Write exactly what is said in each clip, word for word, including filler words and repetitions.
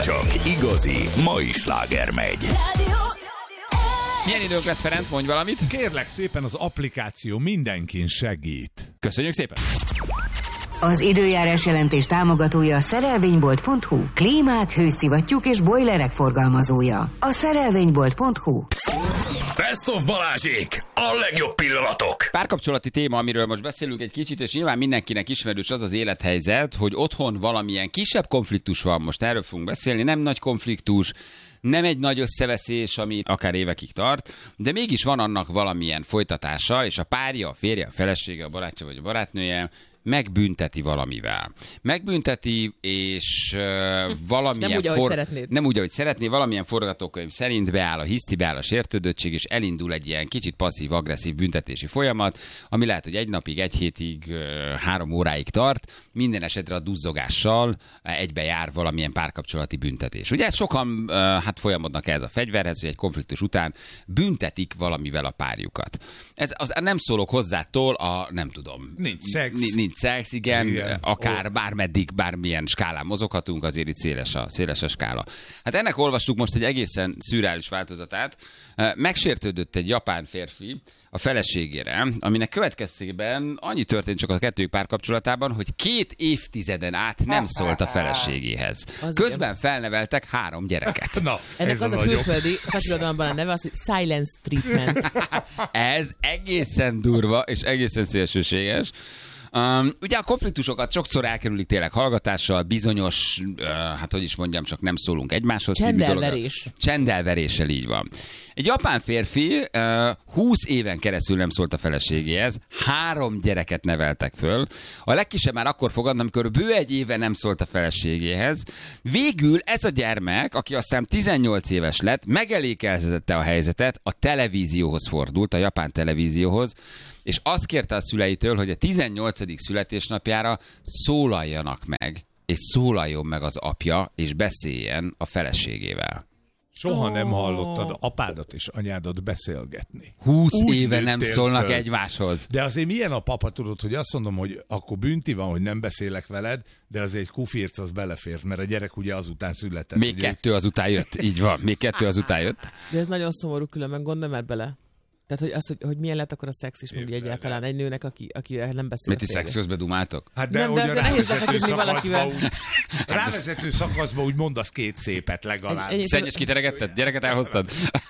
Csak igazi mai sláger megy. Milyen idők lesz, Ferenc? Mondj valamit. Kérlek szépen, az applikáció mindenkin segít. Köszönjük szépen. Az időjárás jelentés támogatója a szerelvénybolt pont hu. Klímák, hőszivattyúk és bojlerek forgalmazója. A szerelvénybolt pont hu. Best of Balázsék, a legjobb pillanatok. Párkapcsolati téma, amiről most beszélünk egy kicsit, és nyilván mindenkinek ismerős az az élethelyzet, hogy otthon valamilyen kisebb konfliktus van, most erről fogunk beszélni, nem nagy konfliktus, nem egy nagy összeveszés, ami akár évekig tart, de mégis van annak valamilyen folytatása, és a párja, a férje, a felesége, a barátja vagy a barátnője megbünteti valamivel. Megbünteti, és uh, valamilyen... Nem úgy, ahogy for... szeretnéd. Nem úgy, ahogy szeretné, valamilyen forgatókönyv szerint beáll a hiszti, beáll a sértődöttség, és elindul egy ilyen kicsit passzív-agresszív büntetési folyamat, ami lehet, hogy egy napig, egy hétig, uh, három óráig tart, minden esetre a duzzogással uh, egybe jár valamilyen párkapcsolati büntetés. Ugye sokan uh, hát folyamodnak ez a fegyverhez, hogy egy konfliktus után büntetik valamivel a párjukat. Ez az, nem szólok hozzától a, nem tudom... Nincs szex. Nincs, nincs szex, igen, igen. Akár oh. bármeddig, bármilyen skálán mozoghatunk, azért itt széles a, széles a skála. Hát ennek olvastuk most egy egészen szürreális változatát. Megsértődött egy japán férfi a feleségére, aminek következtében annyi történt csak a kettőjük párkapcsolatában, hogy két évtizeden át nem szólt a feleségéhez. Közben felneveltek három gyereket. Na, ennek az a külföldi szakirodalomban a neve az, hogy silence treatment. Ez egészen durva és egészen szélsőséges. Um, ugye a konfliktusokat sokszor elkerülik tényleg hallgatással, bizonyos, uh, hát hogy is mondjam, csak nem szólunk egymáshoz. Csendelverés. Csendelveréssel, így van. Egy japán férfi uh, húsz éven keresztül nem szólt a feleségéhez, három gyereket neveltek föl. A legkisebb már akkor fogad, amikor bő egy éve nem szólt a feleségéhez. Végül ez a gyermek, aki aztán tizennyolc éves lett, megelékelzetette a helyzetet, a televízióhoz fordult, a japán televízióhoz, és azt kérte a szüleitől, hogy a tizennyolcadik születésnapjára szólaljanak meg, és szólaljon meg az apja, és beszéljen a feleségével. Soha nem hallottad apádat és anyádat beszélgetni. Húsz Úgy éve nem szólnak föl. egymáshoz. De azért milyen a papa, tudod, hogy azt mondom, hogy akkor bünti van, hogy nem beszélek veled, de azért egy kufirc az belefért, mert a gyerek ugye azután született. Még kettő ők... azután jött, így van, még kettő azután jött. De ez nagyon szomorú, különben gondolj már bele. Tehát, hogy, az, hogy, hogy milyen lett akkor a szex is mondja egyáltalán egy nőnek, aki, aki nem beszél. Mert ti szex közben dumáltok? Hát de, nem, de a rávezető szakaszba úgy, rávezető szakaszba úgy mondasz két szépet legalább. Egy, egy, Szennyes kiteregetted? Gyereket elhoztad?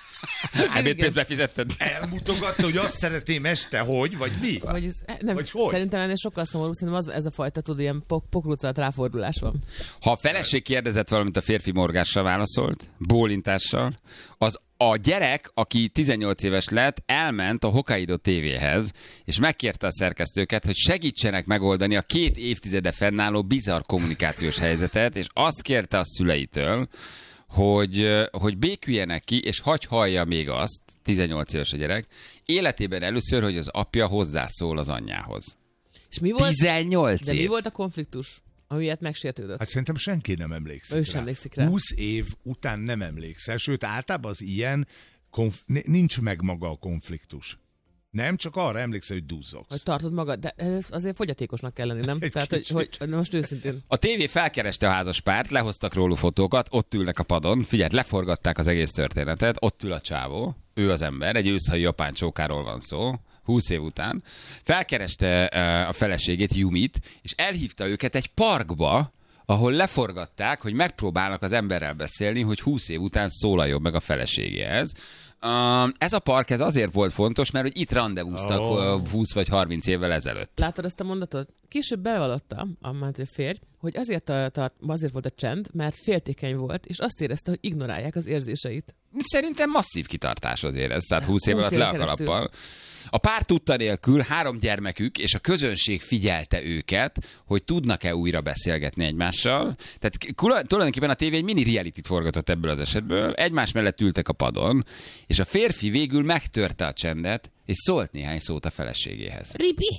Ebédpénzt befizetted? Elmutogatta, hogy azt szeretném este, hogy, vagy mi? Vagy ez, nem, vagy hogy? Szerintem ennél sokkal szomorú, szerintem az, ez a fajta, tudod, ilyen pok, pokruccalat ráfordulás van. Ha a feleség kérdezett valamit, a férfi morgással válaszolt, bólintással, az a gyerek, aki tizennyolc éves lett, elment a Hokkaido tévéhez, és megkérte a szerkesztőket, hogy segítsenek megoldani a két évtizede fennálló bizarr kommunikációs helyzetet, és azt kérte a szüleitől, hogy, hogy béküljenek ki, és hagy hallja még azt, tizennyolc éves a gyerek, életében először, hogy az apja hozzászól az anyjához. És mi volt? tizennyolc De év. mi volt a konfliktus, amiért megsértődött? Hát szerintem senki nem emlékszik Ő rá. sem emlékszik rá. húsz év után nem emlékszel, sőt általában az ilyen konf- nincs meg maga a konfliktus. Nem, csak arra emlékszel, hogy duzzogsz. Hogy tartod magad, de ez azért fogyatékosnak kell lenni, nem? Egy Tehát, hogy, kicsit. hogy most őszintén. A tévé felkereste a házaspárt, lehoztak róluk fotókat, ott ülnek a padon, figyelj, leforgatták az egész történetet, ott ül a csávó, ő az ember, egy őszhajú japán csókáról van szó, húsz év után, felkereste a feleségét, Yumit, és elhívta őket egy parkba, ahol leforgatták, hogy megpróbálnak az emberrel beszélni, hogy húsz év után szólaljon meg a feleségéhez. Uh, ez a park ez azért volt fontos, mert hogy itt randevúztak oh. húsz vagy harminc évvel ezelőtt. Látod ezt a mondatot? Később bevallotta a férj, hogy azért, tart, azért volt a csend, mert féltékeny volt, és azt érezte, hogy ignorálják az érzéseit. Szerintem masszív kitartás azért ez, tehát húsz év alatt év le a kalappal. A pár tudta nélkül három gyermekük, és a közönség figyelte őket, hogy tudnak-e újra beszélgetni egymással. Tehát tulajdonképpen a tévé egy mini reality-t forgatott ebből az esetből. Egymás mellett ültek a padon, és a férfi végül megtörte a csendet, és szólt néhány szót a feleségéhez. Ripi!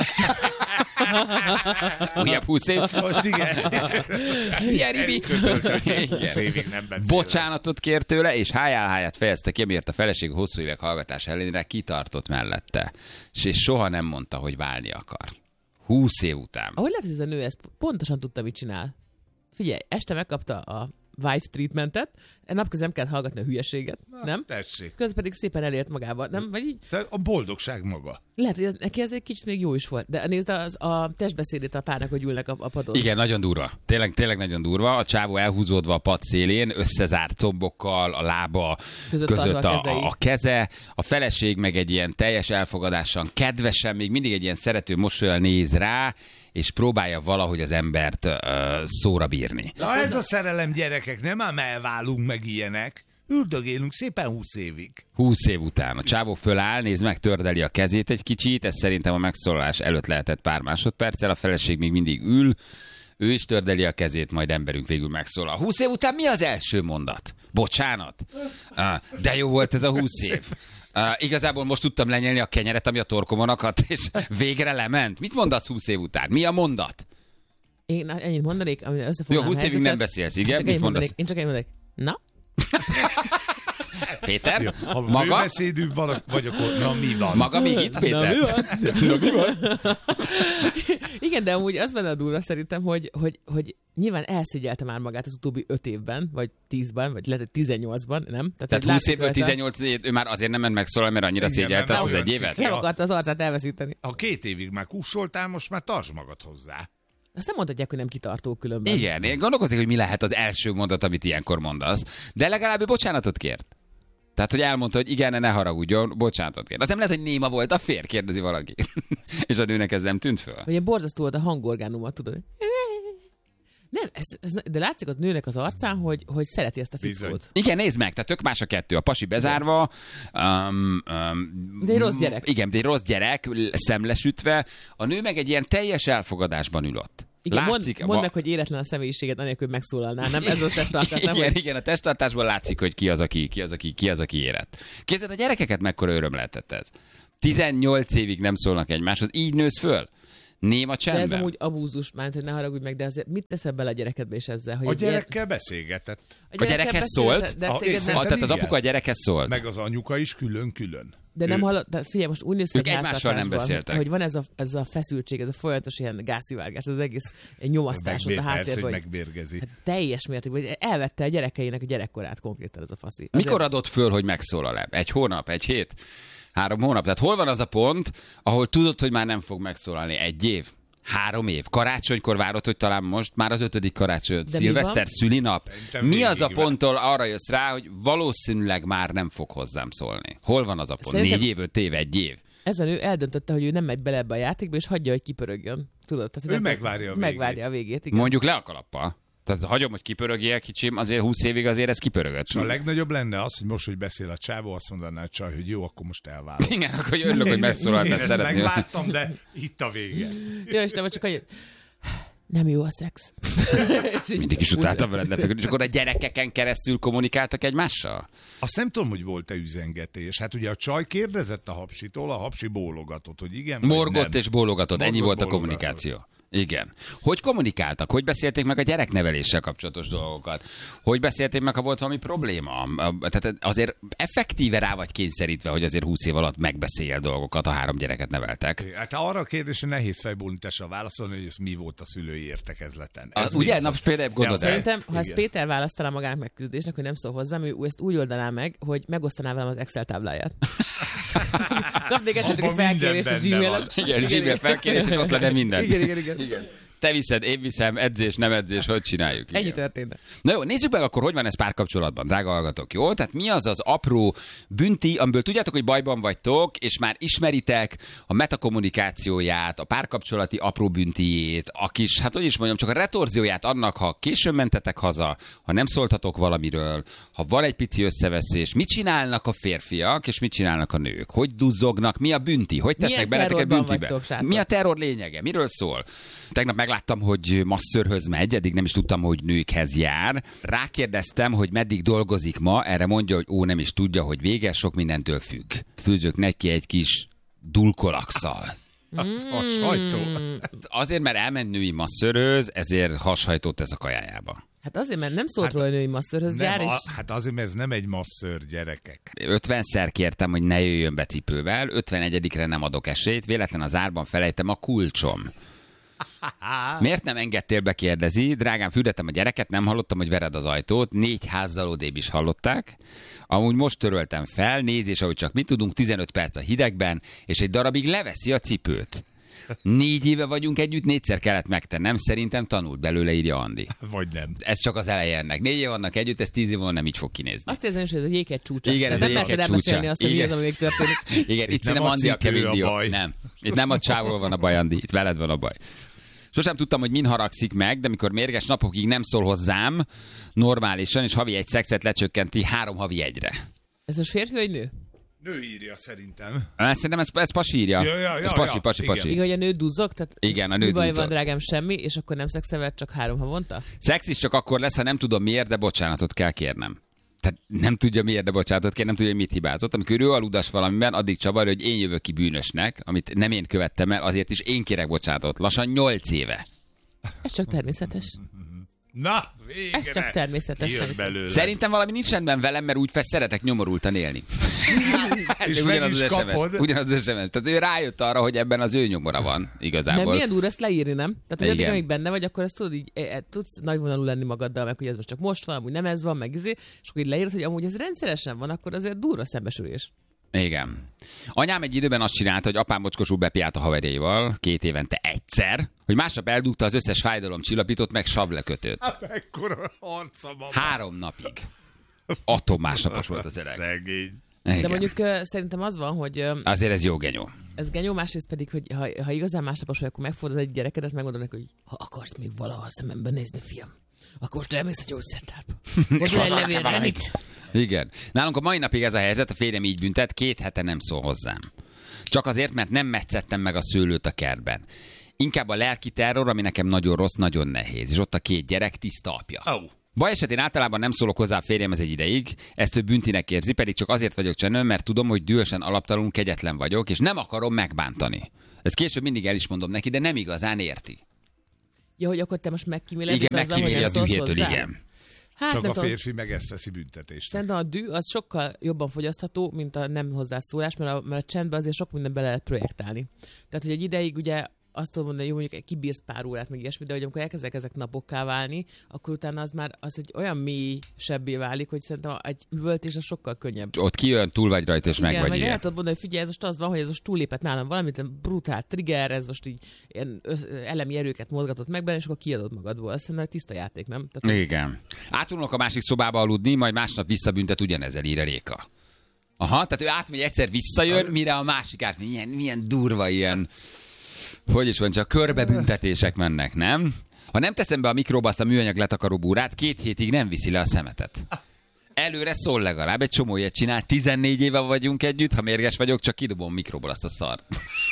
Újabb húsz év. Most igen. Szia, Ribi! Bocsánatot kért tőle, és hájál-háját fejezte ki, amiért a feleség hosszú évek hallgatás ellenére kitartott mellette. És soha nem mondta, hogy válni akar. Húsz év után. Ahogy lehet, hogy ez a nő ezt pontosan tudta, mit csinál. Figyelj, este megkapta a wife treatmentet, napközben nem kell hallgatni a hülyeséget, Na, nem? Tessék. Közben pedig szépen elért magába, nem? Vagy így? Te a boldogság maga. Lehet, hogy ez, neki ez egy kicsit még jó is volt, de nézd az, a testbeszédét a párnak, hogy ülnek a, a padon. Igen, nagyon durva. Tényleg, tényleg nagyon durva. A csávó elhúzódva a pad szélén, összezárt combokkal, a lába Között között, tartva a a, kezei. a, a keze, a feleség meg egy ilyen teljes elfogadással, kedvesen, még mindig egy ilyen szerető mosollyal néz rá, és próbálja valahogy az embert uh, szóra bírni. Na ez a szerelem, gyerekek, nem ám elválunk meg ilyenek. Üldögélünk szépen húsz évig. húsz év után a csávó föláll, nézd meg, tördeli a kezét egy kicsit, ez szerintem a megszólalás előtt lehetett pár másodperccel, a feleség még mindig ül, ő is tördeli a kezét, majd emberünk végül megszólal. húsz év után mi az első mondat? Bocsánat. Uh, de jó volt ez a húsz év. Uh, igazából most tudtam lenyelni a kenyeret, ami a torkomon akadt, és végre lement. Mit mondasz húsz év után? Mi a mondat? Én ennyit mondanék, ami Jó, összefoglalom húsz a évig helyzetet. nem beszélsz, igen? Csak Mit ennyit mondanék, mondasz? én csak ennyit mondanék. Na? Péter? Ha Maga? bőbeszédünk valak, vagy akkor na mi van? Maga még itt, Péter? Na, mi van? Igen, de amúgy az benne a durva szerintem, hogy, hogy, hogy nyilván elszégyelte már magát az utóbbi öt évben, vagy tízben, vagy lehet, hogy tizennyolcban, nem? Tehát húsz évből tizennyolc, ő már azért nem ment megszólalni, mert annyira Igen, szégyelte nem, az nem egy olyan évet? cikk. Nem akarta az arcát elveszíteni. Ha két évig már kussoltál, most már tartsd magad hozzá. Azt nem mondhatják, hogy nem kitartó különben. Igen, én gondolkozik, hogy mi lehet az első mondat, amit ilyenkor mondasz, de legalább ő bocsánatot kért. Tehát, hogy elmondta, hogy igen, ne haragudjon, bocsánatot kért. Az nem lehet, hogy néma volt a fér, kérdezi valaki. És a nőnek ez nem tűnt föl. Vagy ilyen borzasztó volt a hangorgánuma, tudod? Nem, ez, ez, de látszik az nőnek az arcán, hogy, hogy szereti ezt a Bizony. fickót. Igen, nézd meg, tehát tök más a kettő. A pasi bezárva. Um, um, De egy rossz gyerek. Igen, de egy rossz gyerek, szemlesütve. A nő meg egy ilyen teljes elfogadásban ült. Igen, Látszik, mondd, mondd a- meg, hogy éretlen a személyiséget, anélkül megszólalnál, nem? Ez a testtartás, nem? Igen, Hogy- igen, a testtartásból látszik, hogy ki az, aki, ki az, aki, ki az, aki érett. Képzeld, a gyerekeket mekkora öröm lehetett ez. tizennyolc évig nem szólnak egymáshoz, így nősz föl. Néma De csendben. ez amúgy abúzus, már hogy ne haragudj meg, de azért mit teszel bele a gyerekedbe is ezzel? Hogy A egy ilyen- gyerekkel beszélgetett. a A gyerekhez beszélsz, szólt? De, A- téged és nem, Ah, szerintem tehát az igen. apuka a gyerekhez szólt. Meg az anyuka is külön-külön. de nem Ő- hallod, de figyelj, most úgy néz ki Ők az egymással nem háztartásban, beszéltek. Hogy van ez a, ez a feszültség, ez a folyamatos ilyen gázszivárgás, az egész egy nyomasztás ott Megbér, a persze, háttérben. hogy hogy- megbérgezi. Hát teljes mértékben, hogy elvette a gyerekeinek a gyerekkorát konkrétan ez a faszi. Mikor adott föl, hogy megszólal-e? Egy hónap, egy hét, három hónap? Tehát hol van az a pont, ahol tudod, hogy már nem fog megszólalni? Egy év? Három év? Karácsonykor várod, hogy talán most már az ötödik karácsony, De mi szilveszter, van? szülinap. Szerintem Mi az a végig ponttól arra jössz rá, hogy valószínűleg már nem fog hozzám szólni? Hol van az a pont? Szerintem- Négy év, öt év, egy év? Ez a nő eldöntötte, hogy ő nem megy bele ebbe a játékba, és hagyja, hogy kipörögjön. Tudod? Tehát, hogy Ő nem- megvárja a végét. Megvárja a végét, igen. Mondjuk le a kalappal. Tehát hagyom, hogy kipörögjél, kicsim, azért húsz évig azért ez kipörögött. És a legnagyobb lenne az, hogy most, hogy beszél a csávó, azt mondaná a csaj, hogy jó, akkor most elválok. Igen, akkor örülök, hogy Én megszólaltál, ezt szeretném. megvártam, de itt a vége. Jó, és nem, csak annyit. Nem jó a szex. Mindig is utáltam veled lefeküdni, és akkor a gyerekeken keresztül kommunikáltak egymással? Azt nem tudom, hogy volt-e üzengetés. Hát ugye a csaj kérdezett a hapsitól, a hapsi bólogatott, hogy igen, vagy Morgott nem. és bólogatott, ennyi Morgott, volt a bólogatott. kommunikáció. Igen. Hogy kommunikáltak? Hogy beszélték meg a gyerekneveléssel kapcsolatos dolgokat? Hogy beszélték meg, ha volt valami probléma? Tehát azért effektíve rá vagy kényszerítve, hogy azért húsz év alatt megbeszéljél dolgokat, a három gyereket neveltek. Hát arra a kérdésre nehéz fejbólintással válaszolni, hogy ez mi volt a szülői értekezleten. Ez Az, ugye? biztos. Na, például gondold De el. Szerintem, ha ezt igen. Péter választaná magának megküzdésnek, hogy nem szól hozzám, ő ezt úgy oldaná meg, hogy megosztaná velem az Excel tábláját. Kapnék egyszer csak egy Abban felkérés a minden benne Gmail-en. van. Igen, Gmail felkérés, és ott lenne minden. Igen, igen, igen. igen. Te viszed, én viszem, edzés, nem edzés, hogy csináljuk? Igen. Ennyi történt. Na jó, nézzük meg akkor, hogy van ez párkapcsolatban, drága hallgatók, jó? Tehát mi az az apró bünti, amiből tudjátok, hogy bajban vagytok, és már ismeritek a metakommunikációját, a párkapcsolati apró büntijét, a kis, hát hogy is mondjam, csak a retorzióját annak, ha későn mentetek haza, ha nem szóltatok valamiről, ha van egy pici összeveszés, mit csinálnak a férfiak, és mit csinálnak a nők? Hogy duzzognak, mi a bünti? Hogy tesznek Milyen benneteket terrorban büntibe? vagytok, srácok? Mi a terror lényege? Miről szól? Tegnap megláttam, hogy masszörhöz megy, eddig nem is tudtam, hogy nőkhez jár. Rákérdeztem, hogy meddig dolgozik ma, erre mondja, hogy ó, nem is tudja, hogy vége, sok mindentől függ. Főzök neki egy kis dulkolakszal. Az a sajtó. Azért, mert elment női masszörhöz, ezért hashajtót tesz a kajájába. Hát azért, mert nem szólt róla a női masszörhöz jár, Nem, és a, hát azért, mert ez nem egy masször, gyerekek. ötvenszer kértem, hogy ne jöjjön be cipővel, ötvenegyedikre nem adok esélyt, véletlen az árban felejtem a kulcsom. Miért nem engedtél be, kérdezi. Drágám, fürdettem a gyereket, nem hallottam, hogy vered az ajtót. Négy házzal odébb is hallották. Amúgy most töröltem fel, nézés, ahogy csak mi tudunk, tizenöt perc a hidegben, és egy darabig leveszi a cipőt. Négy éve vagyunk együtt, négyszer kellett megtennem, szerintem tanult belőle, írja Andi. Vagy nem. Ez csak az eleje ennek. Négy év vannak együtt, ez tíz év van nem így fog kinézni. Azt érzem is, hogy ez a jéghegy csúcsa. Igen, ez nem a jéghegy csúcsa. azt, hogy mi az, ami még történik. Igen, itt, itt nem nem a Andi a cipő kemény a dió. baj. Nem. Itt nem a csávol van a baj, Andi, itt veled van a baj. Sosem tudtam, hogy min haragszik meg, de mikor mérges napokig nem szól hozzám normálisan, és havi egy szexet lecsökkenti három havi egyre. Ez most férfi vagy nő? Nő írja szerintem. Szerintem ez, ez pasi írja. Ja, ja, ja, ez pasi, ja, pasi, igen. pasi. Igen, hogy a nő duzzog? Tehát Igen, a nő mi baj duzzog. van, drágám, semmi, és akkor nem szexeled csak három havonta? Szex is csak akkor lesz, ha nem tudom miért, de bocsánatot kell kérnem. Tehát nem tudja miért, de bocsánatot kér, nem tudja, hogy mit hibázott. Amikor ő aludas valamiben, addig csavar, hogy én jövök ki bűnösnek, amit nem én követtem el, azért is én kérek bocsánatot. Lassan nyolc éve. Ez csak természetes. Na, végre. Ez csak természetes. Jön belőle. Szerintem valami nincs rendben velem, mert úgy fesz, szeretek nyomorultan élni. És Ez meg ugyanaz is az es em es. kapod. Ugyanaz az es em es. Tehát ő rájött arra, hogy ebben az ő nyomora van, Nem, igazából. milyen durva ezt leírni, nem? Tehát, hogy addig, Igen. amíg benne vagy, akkor ezt tudod, így, e, tudsz nagyvonalú lenni magaddal, meg hogy ez most csak most van, amúgy nem ez van, meg izé, és akkor így leírod, hogy amúgy ez rendszeresen van, akkor azért durva szembesülés. Igen. Anyám egy időben azt csinálta, hogy apám mocskosul bepiált a haverjaival, két évente egyszer, hogy másnap eldugta az összes fájdalomcsillapítót, meg sablekötőt. Hát mekkora harca van. Három napig. Attól másnapos volt az öreg. Szegény. De Igen. mondjuk uh, szerintem az van, hogy uh, Azért ez jó genyó. ez genyó, másrészt pedig, hogy ha, ha igazán másnapos vagy, akkor megfordod egy gyerekedet, megmondod neki, hogy ha akarsz még valaha szemembe nézni, fiam, akkor most elmész a gyógyszertárba. Most egy levélre, mit? Igen. Nálunk a mai napig ez a helyzet, a férjem így büntet, két hete nem szól hozzám. Csak azért, mert nem metszettem meg a szőlőt a kertben. Inkább a lelki terror, ami nekem nagyon rossz, nagyon nehéz. És ott a két gyerek tiszta apja. Oh. Baj esetén általában nem szólok hozzá a férjemhez egy ideig, ezt ő büntinek érzi, pedig csak azért vagyok csendben, mert tudom, hogy dühösen alaptalanul kegyetlen vagyok, és nem akarom megbántani. Ezt később mindig el is mondom neki, de nem igazán érti. Ja, hogy akkor te most megkíméled Igen, azzal, hogy megkíméli nem a szólsz dühétől, hozzá? igen. Hát, Csak nem a tudom, férfi meg ezt teszi büntetést. szerintem a dű az sokkal jobban fogyasztható, mint a nem hozzászólás, mert a, mert a csendben azért sok minden bele lehet projektálni. Tehát, hogy egy ideig ugye azt tudom mondani, hogy mondjuk kibírsz pár órát, meg ilyesmi, de hogy amikor elkezdek ezek napokká válni, akkor utána az már az egy olyan mély sebbé válik, hogy szerintem egy üvöltés az sokkal könnyebb. Ott kijön, túl vagy rajta, és meg Igen, vagy vagy ilyen. lehet tudod mondani, hogy figyelj, ez most az van, hogy ez most túllépett nálam valamit, brutál trigger, ez most így ilyen össz- elemi erőket mozgatott meg benne, és akkor kiadod magadból. Azt szerintem tiszta játék, nem? Tehát, Igen. Átvonulok a másik szobába aludni, majd másnap visszabüntet ugyanezzel, ír a Réka. Aha, tehát ő átmegy, egyszer visszajön, mire a másik átmegy. Milyen, milyen durva ilyen, hogy is van, csak körbebüntetések mennek, nem? Ha nem teszem be a mikróba azt a műanyag letakaró búrát, két hétig nem viszi le a szemetet. Előre szól legalább, egy csomó ilyet csinál, tizennégy éve vagyunk együtt, ha mérges vagyok, csak kidobom mikróból azt a szart.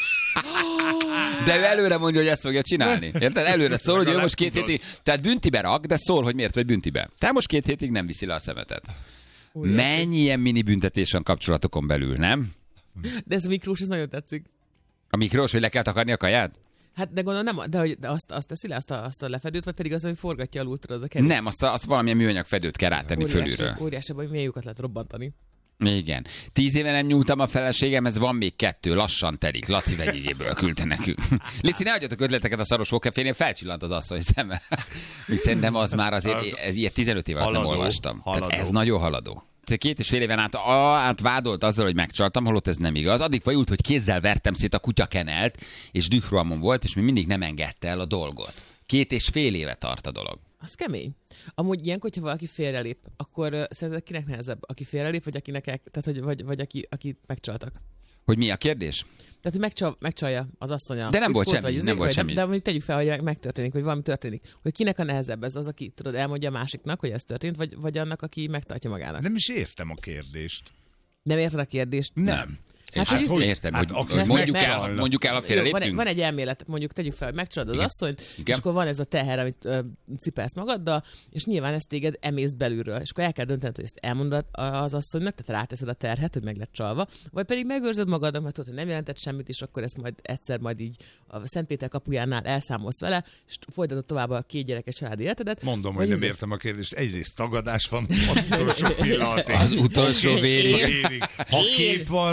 De ő előre mondja, hogy ezt fogja csinálni. Érted? Előre szól, hogy ő most két hétig... Tehát büntibe rak, de szól, hogy miért vagy büntibe. Te most két hétig nem viszi le a szemetet. Mennyi ilyen mini büntetés van kapcsolatokon belül, nem? de ez a mikrós, ez nagyon tetszik. A mikrós, hogy le kell takarni a kaját? Hát de gondolom nem, de, hogy, de azt, azt teszi le, azt a, azt a lefedőt, vagy pedig az, hogy forgatja alul, tudod, az a kerék. Nem, azt, azt valamilyen műanyag fedőt kell rátenni fölülről. Óriási, hogy milyen lyukat lehet robbantani. Igen. Tíz éve nem nyúltam a feleségemhez, van még kettő, lassan telik. Laci vegyégyéből küldte nekünk. Lici, ne adjatok ötleteket a szaros hókefénél, felcsillant az asszony szeme. Még szerintem az már azért, ez ilyet tizenöt éve azt nem Haladó, olvastam. haladó. Tehát ez nagyon haladó. Két és fél éven át, át vádolt azzal, hogy megcsaltam, holott ez nem igaz. Addig fajult, hogy kézzel vertem szét a kutyakenelt, és dührohamon volt, és mi mindig nem engedte el a dolgot. Két és fél éve tart a dolog. Az kemény. Amúgy ilyenkor, hogyha valaki félrelép, akkor uh, szerinted kinek nehezebb? Aki félrelép, vagy akinek el, tehát, hogy, vagy, vagy aki, aki megcsaltak? Hogy mi a kérdés? Tehát, hogy megcsal, megcsalja az asszonya. De nem volt fickót, semmi, vagy nem izé, volt vagy semmi. De, de mondjuk tegyük fel, hogy megtörténik, vagy valami történik. Hogy kinek a nehezebb ez az, aki tudod, elmondja a másiknak, hogy ez történt, vagy, vagy annak, aki megtartja magának. Nem is értem a kérdést. Nem érted a kérdést? Nem. Hát, Hát, hát hogy- értem, hát hogy, aki hogy mondjuk, el, megcsalna. mondjuk el, a Jó, félre van, egy, léptünk. van egy elmélet, mondjuk tegyük fel, hogy megcsalod az Igen. asszonyt, Igen. és akkor van ez a teher, amit ö, cipelsz magaddal, és nyilván ezt téged emész belülről, és akkor el kell döntened, hogy ezt elmondod az asszonynak, tehát ráteszed a terhet, hogy meg lett csalva, vagy pedig megőrzöd magadat, mert tudod, hogy nem jelentett semmit, és akkor ezt majd egyszer majd így a Szentpéter kapujánál elszámolsz vele, és folytatod tovább a két gyerekes családi életedet. Mondom, Vagy hogy nem ez- értem a kérdést. Egyrészt tagadás van, az utolsó pillanatig. Az utolsó vérig. Vérig. Ha kép van róla,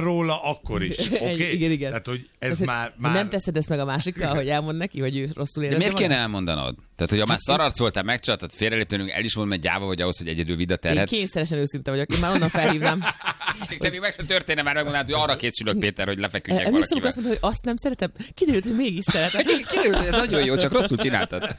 akkor is, oké? Okay? Igen, igen. Tehát, hogy ez Tehát, már, már... már... Nem teszed ezt meg a másikkal, hogy elmond neki, hogy ő rosszul érzi. De miért magát? kéne elmondanod? Tehát, hogy ha már szararc voltál, megcsaltad, félreléptünk, el is mondom, hogy gyáva vagy ahhoz, hogy egyedül vidd a Én terhet. kényszeresen őszinte vagyok, én már onnan felhívnám. Te még meg sem történne már megmondanád, hogy arra készülök, Péter, hogy lefeküdjek Emlékszem, valakivel. azt mondta, hogy azt nem szeretem. Kiderült, hogy mégis szeretem. Kiderült, hogy ez nagyon jó, csak rosszul csináltad.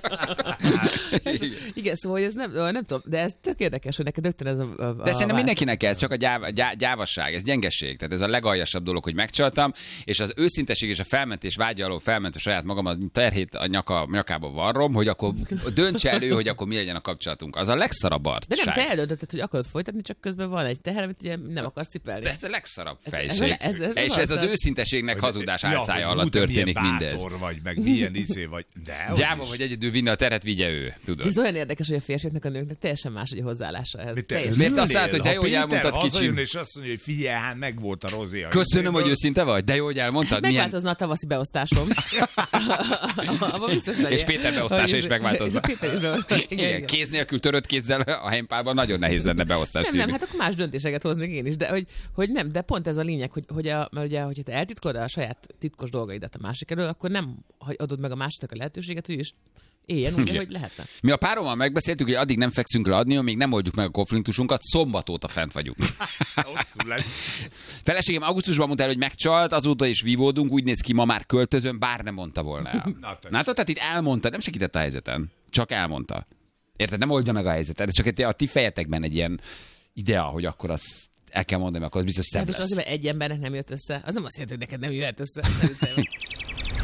Igen, szóval hogy ez nem, nem tudom, de ez tök érdekes, hogy neked rögtön ez a, a De szerintem a mindenkinek ez, csak a gyáv, gyá, gyávasság, ez gyengeség. Tehát ez a legaljasabb dolog, hogy megcsaltam, és az őszinteség és a felmentés vágya alól felment a saját magam, a terhét a nyaka, nyakába varrom, hogy akkor döntse elő, hogy akkor mi legyen a kapcsolatunk. Az a legszarabb De arcság. nem, te eldöntötted, hogy akarod folytatni, csak közben van egy teher, amit ugye nem akarsz cipelni. De ez a legszarabb Ez- fejség. ez- ez- ez és az ez az az. őszinteségnek hazudás Ja, álcája hogy alatt hú, de történik milyen mindez. bátor vagy, meg milyen izé vagy. De, Gyáva is. vagy egyedül vinne a terhet, vigye ő, tudod. Ez olyan érdekes, hogy a férfiaknak, a nőknek teljesen más hogy a hozzáállása ehhez. Te- Teljesen. Miért ülnél? azt látod, hogy de Ha jó, hogy Péter elmondtad hazajön, kicsim? és azt mondja, hogy figyelj, hát meg volt a rozé. a Köszönöm, izéből. hogy őszinte vagy, de jó, hogy elmondtad. Milyen... Megváltozna a tavaszi beosztásom. Abba biztos legyen. És Péter beosztása is megváltozna. És Péter is beosztása. Igen, Igen, igen. kéz nélkül, törött kézzel a helypálban nagyon nehéz lenne beosztást Nem, nem, írni. hát akkor más döntéseket hoznék én is, de hogy, hogy nem, de pont ez a lényeg, hogy, hogy a, mert ugye, hogyha te eltitkolod a saját titkos dolgaidat a másik elől, akkor nem adod meg a másiknak a lehetőséget, hogy is éljen úgy, Igen. hogy lehetne. Mi a párommal megbeszéltük, hogy addig nem fekszünk le adni, amíg nem oldjuk meg a konfliktusunkat, szombat óta fent vagyunk. Hosszú lesz. Feleségem augusztusban mondta el, hogy megcsalt, azóta is vívódunk, úgy néz ki, ma már költözön, bár nem mondta volna el. Na, te- Látod, tehát itt elmondta, nem segített a helyzeten, csak elmondta. Érted, nem oldja meg a helyzetet, ez csak egy- a ti fejetekben egy ilyen idea, hogy akkor azt el kell mondani, akkor az biztos szebb Hát és lesz. azért, mert egy embernek nem jött össze, az nem azt jelenti, hogy neked nem jöhet össze. Nem viccelj meg.